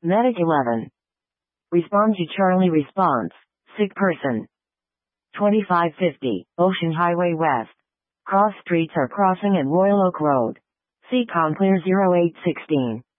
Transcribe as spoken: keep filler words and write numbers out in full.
Medic eleven. Respond to Charlie response. Sick person. twenty-five fifty, Ocean Highway West. Cross streets are crossing at Royal Oak Road. C COM clear zero eight one six.